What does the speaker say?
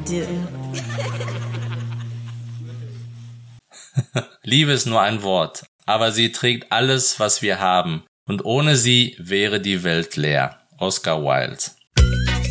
do. Liebe ist nur ein Wort, aber sie trägt alles, was wir haben. Und ohne sie wäre die Welt leer. Oscar Wilde.